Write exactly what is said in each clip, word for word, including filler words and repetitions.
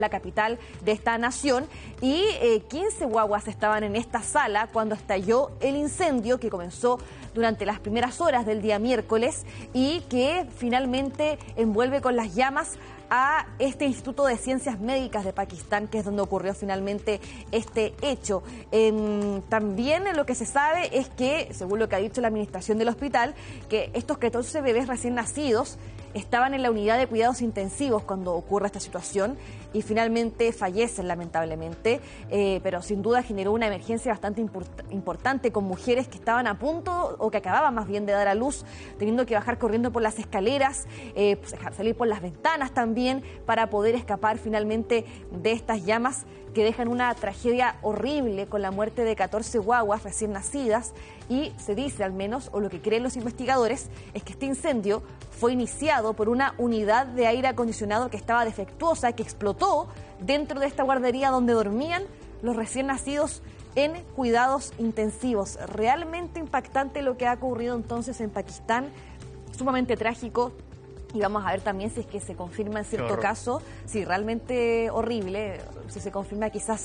la capital de esta nación, y eh, quince guaguas estaban en esta sala cuando estalló el incendio que comenzó durante las primeras horas del día miércoles y que finalmente envuelve con las llamas a este Instituto de Ciencias Médicas de Pakistán, que es donde ocurrió finalmente este hecho. Eh, también lo que se sabe es que, según lo que ha dicho la administración del hospital, que estos catorce bebés recién nacidos estaban en la unidad de cuidados intensivos cuando ocurre esta situación y finalmente fallecen lamentablemente, eh, pero sin duda generó una emergencia bastante import importante con mujeres que estaban a punto o que acababan más bien de dar a luz, teniendo que bajar corriendo por las escaleras, eh, pues, salir por las ventanas también para poder escapar finalmente de estas llamas que dejan una tragedia horrible con la muerte de catorce guaguas recién nacidas, y se dice al menos, o lo que creen los investigadores, es que este incendio fue iniciado por una unidad de aire acondicionado que estaba defectuosa, que explotó dentro de esta guardería donde dormían los recién nacidos en cuidados intensivos. Realmente impactante lo que ha ocurrido entonces en Pakistán, sumamente trágico. Y vamos a ver también si es que se confirma en cierto caso, sí, realmente horrible, si se confirma quizás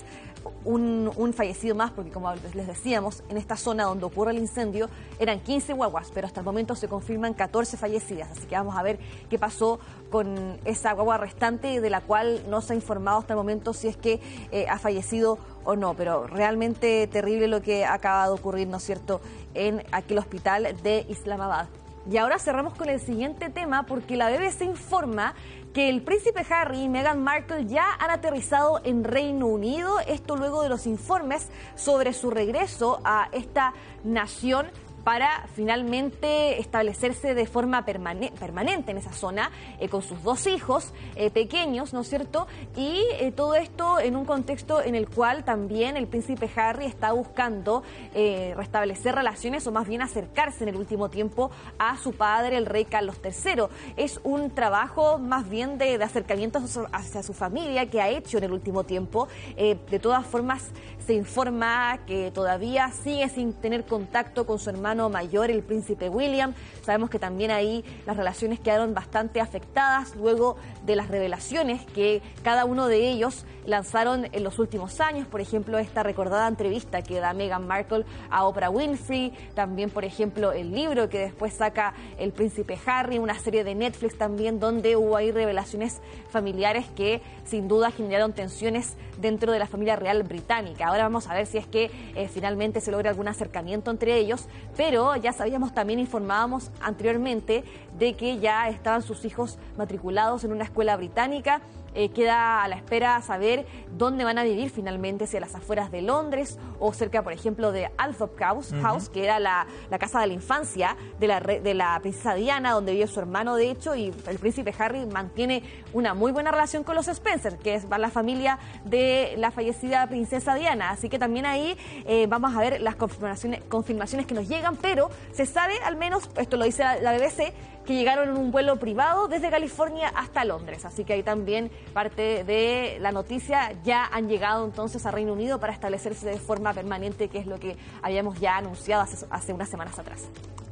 un, un fallecido más, porque como les decíamos, en esta zona donde ocurre el incendio eran quince guaguas, pero hasta el momento se confirman catorce fallecidas, así que vamos a ver qué pasó con esa guagua restante, de la cual no se ha informado hasta el momento si es que eh, ha fallecido o no, pero realmente terrible lo que acaba de ocurrir, ¿no es cierto?, en aquel hospital de Islamabad. Y ahora cerramos con el siguiente tema porque la B B C informa que el príncipe Harry y Meghan Markle ya han aterrizado en Reino Unido, esto luego de los informes sobre su regreso a esta nación para finalmente establecerse de forma permane permanente en esa zona, eh, con sus dos hijos eh, pequeños, ¿no es cierto? Y eh, todo esto en un contexto en el cual también el príncipe Harry está buscando eh, restablecer relaciones, o más bien acercarse en el último tiempo a su padre, el rey Carlos tercero. Es un trabajo más bien de, de acercamiento hacia su familia que ha hecho en el último tiempo. Eh, de todas formas, se informa que todavía sigue sin tener contacto con su hermano mayor, el príncipe William. Sabemos que también ahí las relaciones quedaron bastante afectadas luego de las revelaciones que cada uno de ellos lanzaron en los últimos años. Por ejemplo, esta recordada entrevista que da Meghan Markle a Oprah Winfrey, también por ejemplo el libro que después saca el príncipe Harry, una serie de Netflix también donde hubo ahí revelaciones familiares que sin duda generaron tensiones dentro de la familia real británica. Ahora vamos a ver si es que eh, finalmente se logra algún acercamiento entre ellos, pero ya sabíamos, también informábamos anteriormente de que ya estaban sus hijos matriculados en una escuela británica. Eh, queda a la espera saber dónde van a vivir finalmente, si a las afueras de Londres o cerca, por ejemplo, de Althorp House, uh-huh. House que era la, la casa de la infancia de la, de la princesa Diana, donde vive su hermano, de hecho, y el príncipe Harry mantiene una muy buena relación con los Spencer, que es la familia de la fallecida princesa Diana. Así que también ahí eh, vamos a ver las confirmaciones, confirmaciones que nos llegan, pero se sabe, al menos, esto lo dice la, la B B C, que llegaron en un vuelo privado desde California hasta Londres. Así que ahí también parte de la noticia, ya han llegado entonces a Reino Unido para establecerse de forma permanente, que es lo que habíamos ya anunciado hace, hace unas semanas atrás.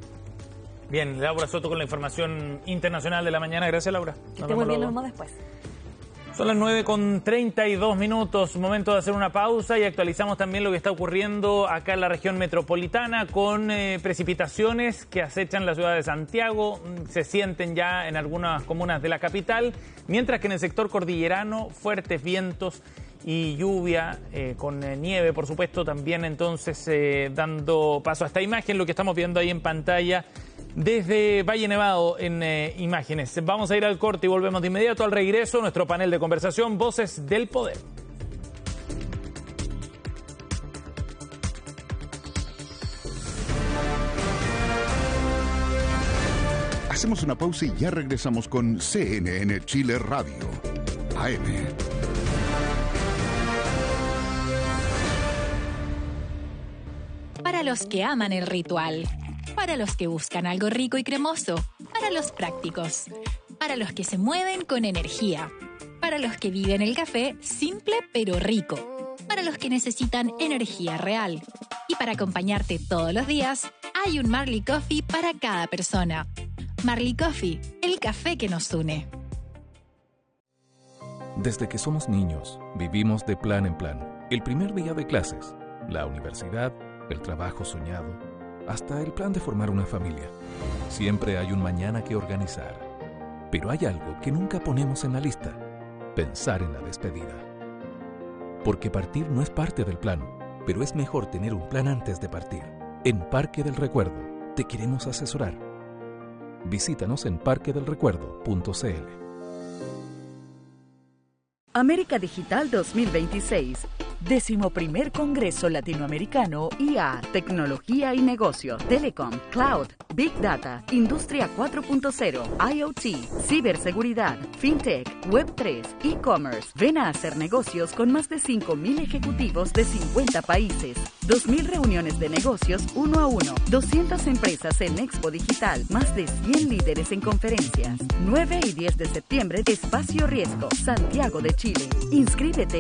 Bien, Laura Soto con la información internacional de la mañana. Gracias, Laura. Que esté muy bien, nos vemos después. Son las nueve con treinta y dos minutos, momento de hacer una pausa y actualizamos también lo que está ocurriendo acá en la región metropolitana con eh, precipitaciones que acechan la ciudad de Santiago, se sienten ya en algunas comunas de la capital, mientras que en el sector cordillerano fuertes vientos y lluvia, eh, con eh, nieve, por supuesto, también entonces eh, dando paso a esta imagen, lo que estamos viendo ahí en pantalla desde Valle Nevado en eh, imágenes. Vamos a ir al corte y volvemos de inmediato. Al regreso, nuestro panel de conversación, Voces del Poder. Hacemos una pausa y ya regresamos con C N N Chile Radio, A M. Para los que aman el ritual, para los que buscan algo rico y cremoso, para los prácticos, para los que se mueven con energía, para los que viven el café simple pero rico, para los que necesitan energía real. Y para acompañarte todos los días, hay un Marley Coffee para cada persona. Marley Coffee, el café que nos une. Desde que somos niños, vivimos de plan en plan. El primer día de clases, la universidad, el trabajo soñado, hasta el plan de formar una familia. Siempre hay un mañana que organizar. Pero hay algo que nunca ponemos en la lista: pensar en la despedida. Porque partir no es parte del plan, pero es mejor tener un plan antes de partir. En Parque del Recuerdo te queremos asesorar. Visítanos en parque del recuerdo punto c l. América Digital dos mil veintiséis. Décimo primer Congreso Latinoamericano I A, Tecnología y Negocio, Telecom, Cloud, Big Data, Industria cuatro punto cero, IoT, Ciberseguridad, FinTech, Web tres, E-Commerce. Ven a hacer negocios con más de cinco mil ejecutivos de cincuenta países. dos mil reuniones de negocios uno a uno. doscientas empresas en Expo Digital. Más de cien líderes en conferencias. nueve y diez de septiembre, Espacio Riesgo, Santiago de Chile. Inscríbete.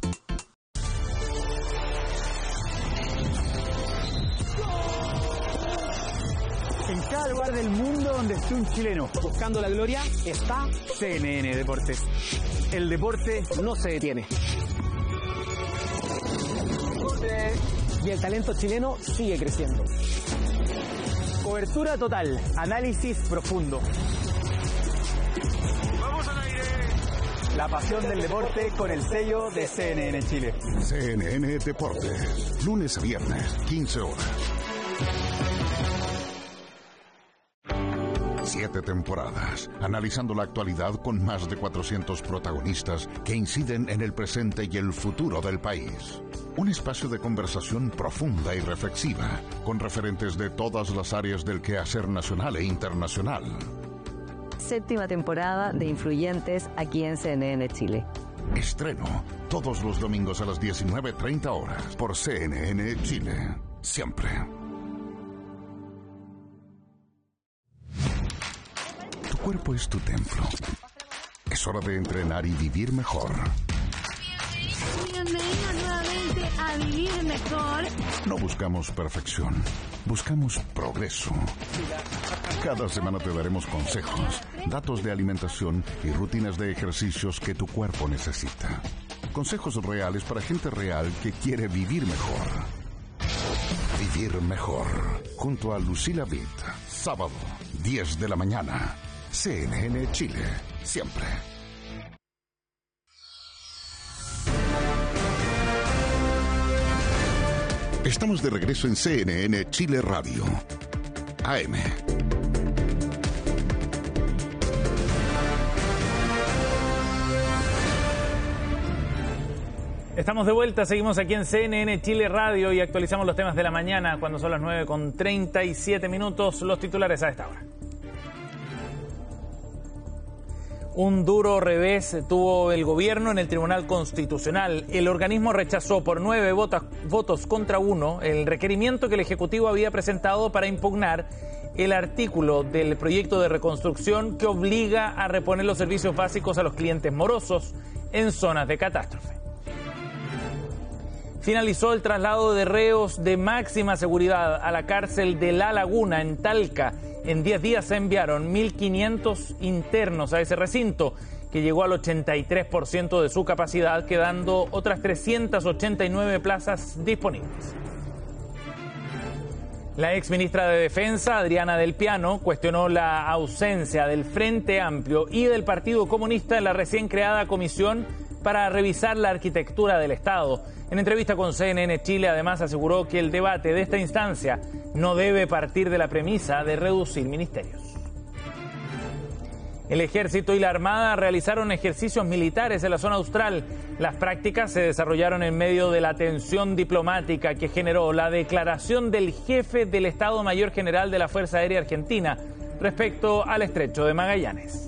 En cada lugar del mundo donde esté un chileno buscando la gloria está C N N Deportes. El deporte no se detiene. Y el talento chileno sigue creciendo. Cobertura total, análisis profundo. ¡Vamos al aire! La pasión del deporte con el sello de C N N Chile. C N N Deportes, lunes a viernes, quince horas. Siete temporadas, analizando la actualidad con más de cuatrocientos protagonistas que inciden en el presente y el futuro del país. Un espacio de conversación profunda y reflexiva, con referentes de todas las áreas del quehacer nacional e internacional. Séptima temporada de Influyentes aquí en C N N Chile. Estreno todos los domingos a las diecinueve treinta horas por C N N Chile. Siempre. Tu cuerpo es tu templo. Es hora de entrenar y vivir mejor. Bienvenido nuevamente a Vivir Mejor. No buscamos perfección, buscamos progreso. Cada semana te daremos consejos, datos de alimentación y rutinas de ejercicios que tu cuerpo necesita. Consejos reales para gente real que quiere vivir mejor. Vivir mejor, junto a Lucila Vitt. Sábado, diez de la mañana. C N N Chile, siempre. Estamos de regreso en C N N Chile Radio. A M. Estamos de vuelta, seguimos aquí en C N N Chile Radio y actualizamos los temas de la mañana cuando son las nueve con treinta y siete minutos, los titulares a esta hora. Un duro revés tuvo el gobierno en el Tribunal Constitucional. El organismo rechazó por nueve votos, votos contra uno el requerimiento que el Ejecutivo había presentado para impugnar el artículo del proyecto de reconstrucción que obliga a reponer los servicios básicos a los clientes morosos en zonas de catástrofe. Finalizó el traslado de reos de máxima seguridad a la cárcel de La Laguna, en Talca. En diez días se enviaron mil quinientos internos a ese recinto, que llegó al ochenta y tres por ciento de su capacidad, quedando otras trescientas ochenta y nueve plazas disponibles. La ex ministra de Defensa, Adriana Del Piano, cuestionó la ausencia del Frente Amplio y del Partido Comunista en la recién creada comisión para revisar la arquitectura del Estado. En entrevista con C N N Chile, además, aseguró que el debate de esta instancia no debe partir de la premisa de reducir ministerios. El Ejército y la Armada realizaron ejercicios militares en la zona austral. Las prácticas se desarrollaron en medio de la tensión diplomática que generó la declaración del jefe del Estado Mayor General de la Fuerza Aérea Argentina respecto al Estrecho de Magallanes.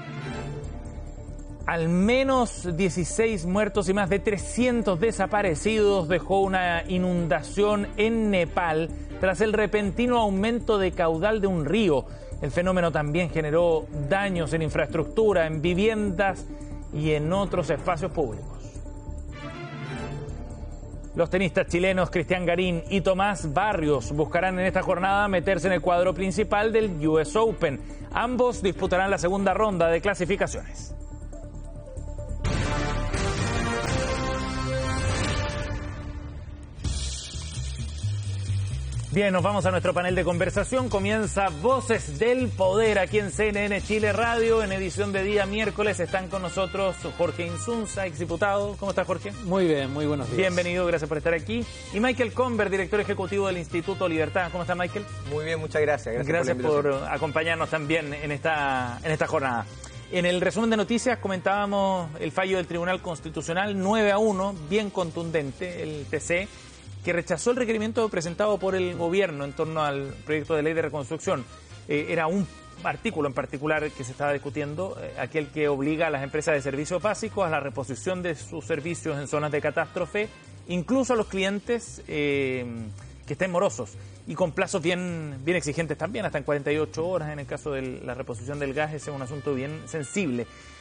Al menos dieciséis muertos y más de trescientos desaparecidos dejó una inundación en Nepal tras el repentino aumento de caudal de un río. El fenómeno también generó daños en infraestructura, en viviendas y en otros espacios públicos. Los tenistas chilenos Cristian Garín y Tomás Barrios buscarán en esta jornada meterse en el cuadro principal del U S Open. Ambos disputarán la segunda ronda de clasificaciones. Bien, nos vamos a nuestro panel de conversación. Comienza Voces del Poder aquí en C N N Chile Radio, en edición de día miércoles. Están con nosotros Jorge Insunza, exdiputado. ¿Cómo está, Jorge? Muy bien, muy buenos días. Bienvenido, gracias por estar aquí. Y Michael Conver, director ejecutivo del Instituto Libertad. ¿Cómo está, Michael? Muy bien, muchas gracias. Gracias, gracias por, por acompañarnos también en esta, en esta jornada. En el resumen de noticias comentábamos el fallo del Tribunal Constitucional nueve a uno, bien contundente, el T C, que rechazó el requerimiento presentado por el gobierno en torno al proyecto de ley de reconstrucción. Eh, era un artículo en particular que se estaba discutiendo, eh, aquel que obliga a las empresas de servicios básicos a la reposición de sus servicios en zonas de catástrofe, incluso a los clientes eh, que estén morosos, y con plazos bien, bien exigentes también, hasta en cuarenta y ocho horas en el caso de la reposición del gas. Ese es un asunto bien sensible.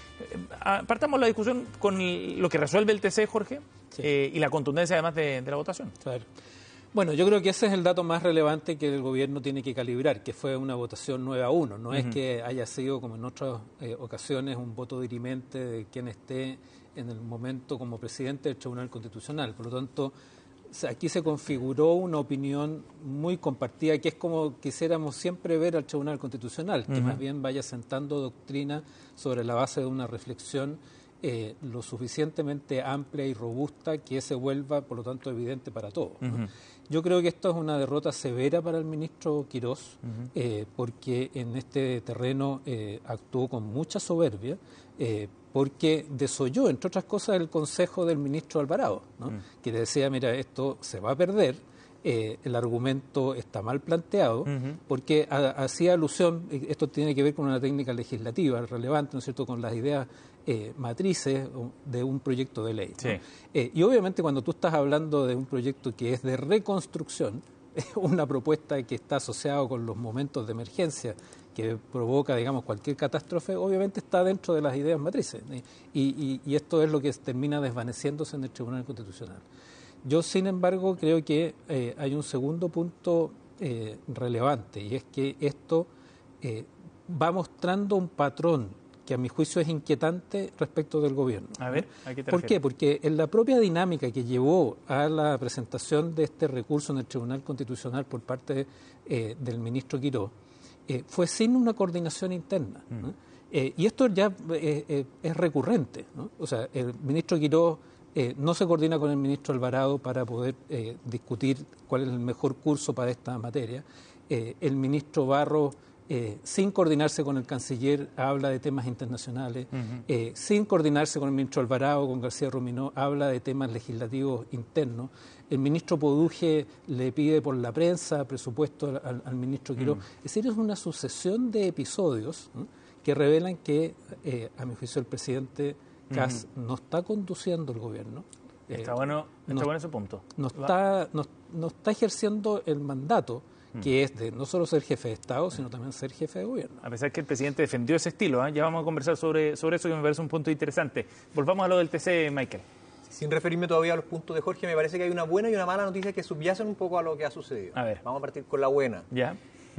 Eh, partamos la discusión con lo que resuelve el T C, Jorge. Sí. Eh, y la contundencia además de, de la votación. Claro. Bueno, yo creo que ese es el dato más relevante que el gobierno tiene que calibrar, que fue una votación nueve a uno. No uh-huh. es que haya sido, como en otras eh, ocasiones, un voto dirimente de quien esté en el momento como presidente del Tribunal Constitucional. Por lo tanto, aquí se configuró una opinión muy compartida, que es como quisiéramos siempre ver al Tribunal Constitucional, que uh-huh. más bien vaya sentando doctrina sobre la base de una reflexión Eh, lo suficientemente amplia y robusta que se vuelva, por lo tanto, evidente para todos, ¿no? Uh-huh. Yo creo que esto es una derrota severa para el ministro Quirós, uh-huh. eh, porque en este terreno eh, actuó con mucha soberbia, eh, porque desoyó, entre otras cosas, el consejo del ministro Alvarado, ¿no? Uh-huh. que decía, mira, esto se va a perder. Eh, el argumento está mal planteado, uh-huh. porque a, hacía alusión, esto tiene que ver con una técnica legislativa relevante, ¿no es cierto?, con las ideas eh, matrices de un proyecto de ley, ¿no? Sí. Eh, y obviamente cuando tú estás hablando de un proyecto que es de reconstrucción, una propuesta que está asociada con los momentos de emergencia que provoca, digamos, cualquier catástrofe, obviamente está dentro de las ideas matrices, ¿eh? y, y, y esto es lo que termina desvaneciéndose en el Tribunal Constitucional. Yo, sin embargo, creo que eh, hay un segundo punto eh, relevante, y es que esto eh, va mostrando un patrón que a mi juicio es inquietante respecto del gobierno. A ver, ¿a qué te ¿Por qué? Porque en la propia dinámica que llevó a la presentación de este recurso en el Tribunal Constitucional por parte eh, del ministro Quirós, eh, fue sin una coordinación interna, ¿no? Mm. Eh, y esto ya eh, eh, es recurrente, ¿no? O sea, el ministro Quirós Eh, no se coordina con el ministro Alvarado para poder eh, discutir cuál es el mejor curso para esta materia. Eh, el ministro Barros, eh, sin coordinarse con el canciller, habla de temas internacionales. Uh-huh. eh, sin coordinarse con el ministro Alvarado, con García Ruminó, habla de temas legislativos internos. El ministro Poduje le pide por la prensa presupuesto al, al ministro Quirós. Uh-huh. Es decir, es una sucesión de episodios, ¿no?, que revelan que, eh, a mi juicio, el presidente Kast uh-huh. no está conduciendo el gobierno. Está, eh, bueno, está no, bueno ese punto. No está, no, no está ejerciendo el mandato uh-huh. que es de no solo ser jefe de Estado, sino también ser jefe de gobierno. A pesar que el presidente defendió ese estilo, ¿eh? Ya vamos a conversar sobre, sobre eso, que me parece un punto interesante. Volvamos a lo del T C, Michael. Sin referirme todavía a los puntos de Jorge, me parece que hay una buena y una mala noticia que subyacen un poco a lo que ha sucedido. A ver. Vamos a partir con la buena. Ya.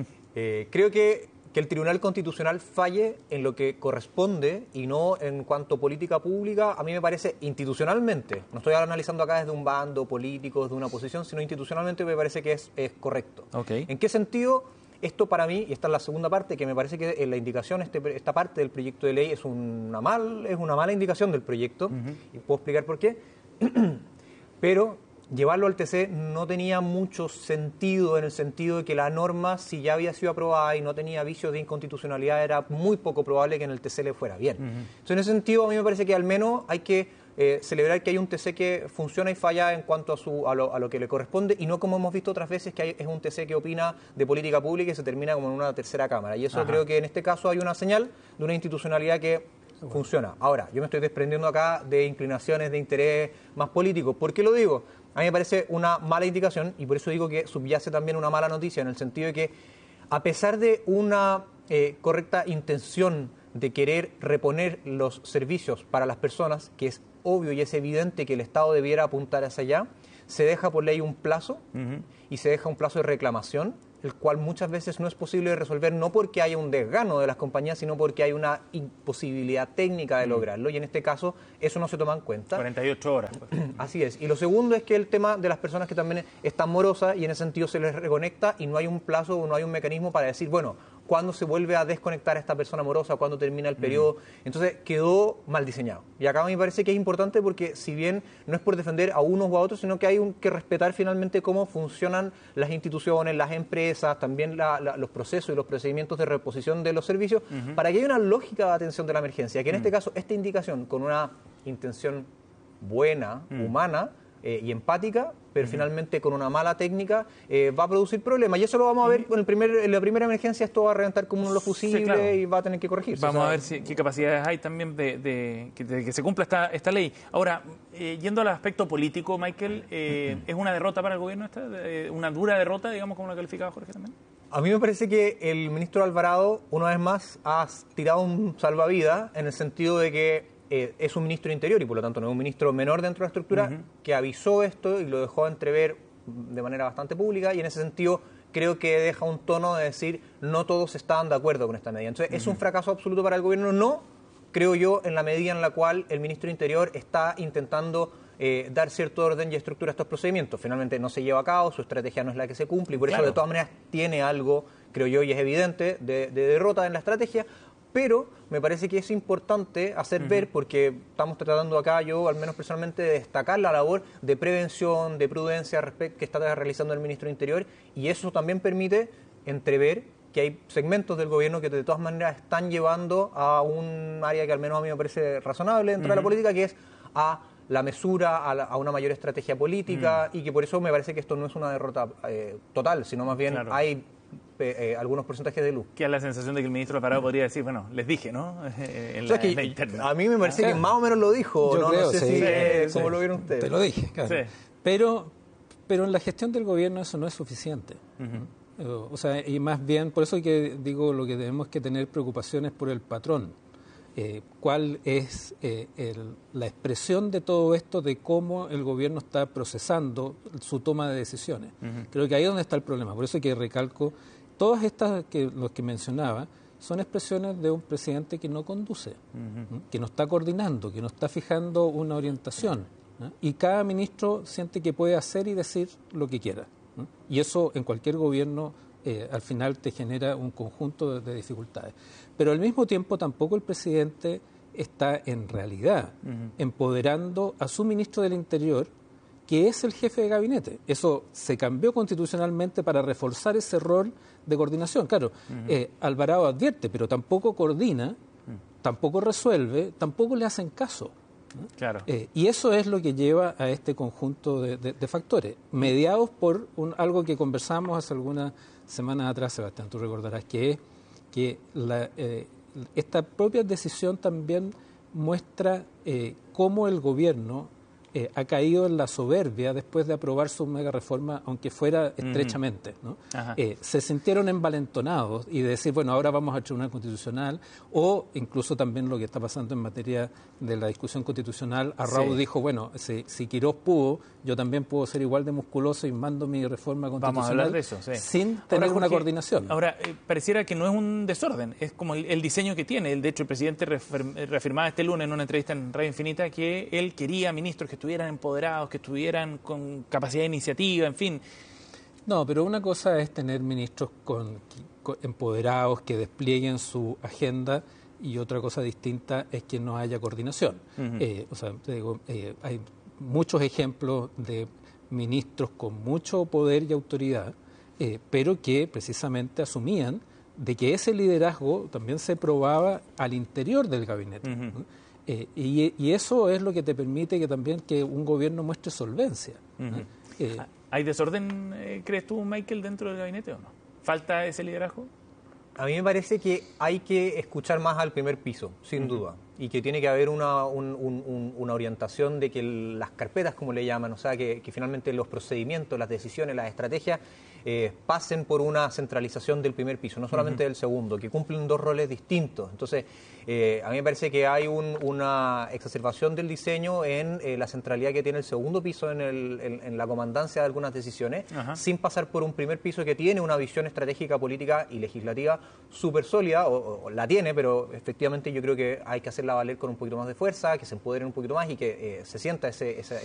eh, creo que que el Tribunal Constitucional falle en lo que corresponde y no en cuanto a política pública, a mí me parece institucionalmente, no estoy analizando acá desde un bando político, desde una posición, sino institucionalmente me parece que es, es correcto. Okay. ¿En qué sentido? Esto para mí, y esta es la segunda parte, que me parece que en la indicación, este, esta parte del proyecto de ley es una, mal, es una mala indicación del proyecto, uh-huh. y puedo explicar por qué, pero llevarlo al T C no tenía mucho sentido, en el sentido de que la norma, si ya había sido aprobada y no tenía vicios de inconstitucionalidad, era muy poco probable que en el T C le fuera bien. Uh-huh. Entonces, en ese sentido, a mí me parece que al menos hay que eh, celebrar que hay un T C que funciona y falla en cuanto a, su, a, lo, a lo que le corresponde, y no como hemos visto otras veces, que hay, es un T C que opina de política pública y se termina como en una tercera cámara. Y eso Ajá. creo que en este caso hay una señal de una institucionalidad que bueno. funciona. Ahora, yo me estoy desprendiendo acá de inclinaciones de interés más políticos. ¿Por qué lo digo? A mí me parece una mala indicación, y por eso digo que subyace también una mala noticia, en el sentido de que, a pesar de una eh, correcta intención de querer reponer los servicios para las personas, que es obvio y es evidente que el Estado debiera apuntar hacia allá, se deja por ley un plazo uh-huh. y se deja un plazo de reclamación. el cual muchas veces no es posible resolver, no porque haya un desgano de las compañías, sino porque hay una imposibilidad técnica de lograrlo, y en este caso eso no se toma en cuenta. cuarenta y ocho horas. Pues. Así es. Y lo segundo es que el tema de las personas que también están morosas, y en ese sentido se les reconecta y no hay un plazo o no hay un mecanismo para decir, bueno, cuándo se vuelve a desconectar a esta persona morosa, cuándo termina el periodo. Mm. Entonces quedó mal diseñado. Y acá me parece que es importante porque si bien no es por defender a unos o a otros, sino que hay un, que respetar finalmente cómo funcionan las instituciones, las empresas, también la, la, los procesos y los procedimientos de reposición de los servicios, uh-huh. para que haya una lógica de atención de la emergencia. Que en mm. este caso, esta indicación con una intención buena, mm. humana, Eh, y empática, pero uh-huh. finalmente con una mala técnica eh, va a producir problemas. Y eso lo vamos a ver uh-huh. en, el primer, en la primera emergencia. Esto va a reventar como uno lo fusible, sí, claro. y va a tener que corregirse. Vamos o sea, a ver si, qué capacidades hay también de, de, de, de que se cumpla esta, esta ley. Ahora, eh, yendo al aspecto político, Michael, eh, uh-huh. ¿es una derrota para el gobierno esta? Eh, ¿Una dura derrota, digamos, como la calificaba Jorge también? A mí me parece que el ministro Alvarado, una vez más, ha tirado un salvavidas en el sentido de que Eh, es un ministro interior y por lo tanto no es un ministro menor dentro de la estructura, uh-huh. que avisó esto y lo dejó entrever de manera bastante pública, y en ese sentido creo que deja un tono de decir no todos estaban de acuerdo con esta medida. Entonces, uh-huh. ¿es un fracaso absoluto para el gobierno? No, creo yo, en la medida en la cual el ministro Interior está intentando eh, dar cierto orden y estructura a estos procedimientos. Finalmente no se lleva a cabo, su estrategia no es la que se cumple y por claro. eso de todas maneras tiene algo, creo yo, y es evidente, de, de derrota en la estrategia. Pero me parece que es importante hacer uh-huh. ver, porque estamos tratando acá, yo al menos personalmente, de destacar la labor de prevención, de prudencia que está realizando el ministro de Interior, y eso también permite entrever que hay segmentos del gobierno que de todas maneras están llevando a un área que al menos a mí me parece razonable dentro uh-huh. de la política, que es a la mesura, a, la, a una mayor estrategia política, uh-huh. y que por eso me parece que esto no es una derrota eh, total, sino más bien claro. hay... Eh, algunos porcentajes de luz. Que es la sensación de que el ministro Alvarado podría decir, bueno, les dije, ¿no? En o sea, la, que en la interna. A mí me parece ah, que más o menos lo dijo, yo no, creo, no sé sí, si, sí, eh, sí, como lo vieron ustedes. Te lo dije, claro. Sí. Pero, pero en la gestión del gobierno eso no es suficiente. Uh-huh. O sea, y más bien, por eso que digo lo que tenemos que tener preocupaciones por el patrón. Eh, cuál es eh, el, la expresión de todo esto, de cómo el gobierno está procesando su toma de decisiones. Uh-huh. Creo que ahí es donde está el problema. Por eso que recalco, todas estas que los que mencionaba son expresiones de un presidente que no conduce, uh-huh. ¿no? que no está coordinando, que no está fijando una orientación, ¿no? Y cada ministro siente que puede hacer y decir lo que quiera, ¿no? Y eso en cualquier gobierno eh, al final te genera un conjunto de, de dificultades. Pero al mismo tiempo tampoco el presidente está en realidad uh-huh. empoderando a su ministro del Interior, que es el jefe de gabinete. Eso se cambió constitucionalmente para reforzar ese rol de coordinación. Claro, uh-huh. eh, Alvarado advierte, pero tampoco coordina, uh-huh. tampoco resuelve, tampoco le hacen caso, ¿no? Claro. Eh, y eso es lo que lleva a este conjunto de, de, de factores, mediados por un, algo que conversamos hace algunas semanas atrás, Sebastián, tú recordarás, que es que la, eh, esta propia decisión también muestra eh, cómo el gobierno Eh, ha caído en la soberbia después de aprobar su mega reforma, aunque fuera estrechamente, ¿no? Eh, se sintieron envalentonados y de decir, bueno, ahora vamos al Tribunal Constitucional, o incluso también lo que está pasando en materia de la discusión constitucional. Arrau sí. dijo, bueno, si, si Quirós pudo, yo también puedo ser igual de musculoso y mando mi reforma constitucional. Vamos a hablar de eso, sí. Sin tener ahora, Jorge, una coordinación. Ahora, eh, pareciera que no es un desorden, es como el, el diseño que tiene. De hecho, el presidente reafirmaba este lunes en una entrevista en Radio Infinita que él quería ministros que estuvieran empoderados, que estuvieran con capacidad de iniciativa, en fin. No, pero una cosa es tener ministros con, con empoderados que desplieguen su agenda, y otra cosa distinta es que no haya coordinación. Uh-huh. Eh, o sea, te digo, eh, hay muchos ejemplos de ministros con mucho poder y autoridad, eh, pero que precisamente asumían de que ese liderazgo también se probaba al interior del gabinete. Uh-huh. ¿no? Eh, y, y eso es lo que te permite que también que un gobierno muestre solvencia. Uh-huh. eh, ¿Hay desorden, eh, crees tú, Michael, dentro del gabinete o no? ¿Falta ese liderazgo? A mí me parece que hay que escuchar más al primer piso, sin uh-huh. duda. y que tiene que haber una, un, un, una orientación de que el, las carpetas, como le llaman, o sea, que, que finalmente los procedimientos, las decisiones, las estrategias eh, pasen por una centralización del primer piso, no solamente uh-huh. del segundo, que cumplen dos roles distintos. Entonces, eh, a mí me parece que hay un, una exacerbación del diseño en eh, la centralidad que tiene el segundo piso en, el, en, en la comandancia de algunas decisiones, uh-huh. sin pasar por un primer piso que tiene una visión estratégica, política y legislativa súper sólida, o, o la tiene, pero efectivamente yo creo que hay que hacerla valer con un poquito más de fuerza, que se empoderen un poquito más y que eh, se sienta ese, ese,